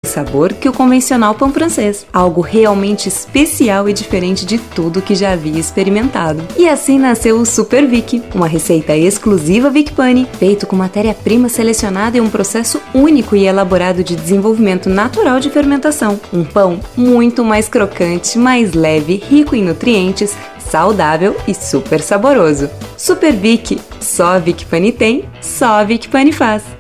sabor que o convencional pão francês. Algo realmente especial e diferente de tudo que já havia experimentado. E assim nasceu o Super Vic, uma receita exclusiva Vic Pane, feito com matéria-prima selecionada em um processo único e elaborado de desenvolvimento natural de fermentação. Um pão muito mais crocante, mais leve, rico em nutrientes, saudável e super saboroso. Super Vic, só a Vic Pane tem, só a Vic Pane faz.